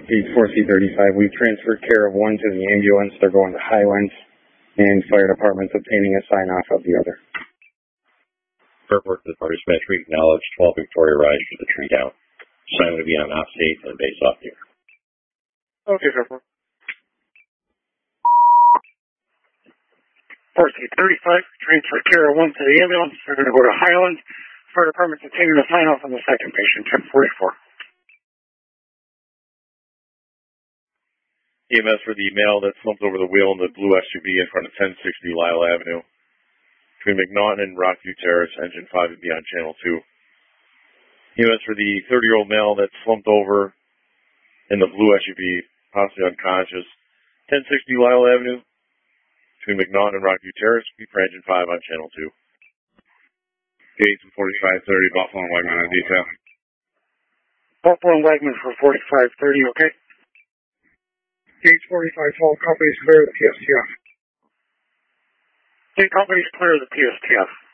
Gauge 4C35. We've transferred care of one to the ambulance. They're going to Highlands, and fire department's obtaining a sign-off of the other. Report to the dispatcher, acknowledge 12 Victoria Rise for the tree down. Sign to be on off state and base off the air. Okay, sir. 4C35, transfer care of one to the ambulance. They're going to go to Highlands. Fire department's obtaining a sign-off on the second patient, 1044. EMS for the male that slumped over the wheel in the blue SUV in front of 1060 Lyle Avenue. Between McNaughton and Rockview Terrace, engine 5 would be on channel 2. EMS for the 30-year-old male that slumped over in the blue SUV, possibly unconscious, 1060 Lyle Avenue. Between McNaughton and Rockview Terrace, be for engine 5 on channel 2. Gauge 4530, Buffalo and Wegman on detail. Buffalo and Wegman for 4530, okay? Gauge 45, all companies clear the PSTF. Companies clear the PSTF.